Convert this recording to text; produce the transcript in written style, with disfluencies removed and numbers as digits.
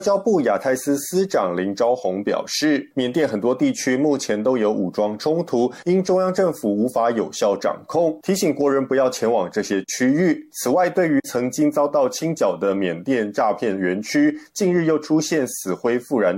交部亚太司司长林昭宏表示，缅甸很多地区目前都有武装冲突，因中央政府无法有效掌控，提醒国人不要前往这些区域。此外，对于曾经遭到清剿的缅甸诈骗园区，近日又出现死灰复燃